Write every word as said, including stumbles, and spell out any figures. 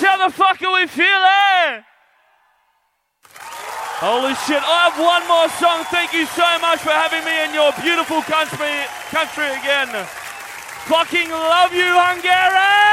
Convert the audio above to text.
how the fuck are we feeling? Holy shit, I have one more song. Thank you so much for having me in your beautiful country, country again. Fucking love you, Hungary!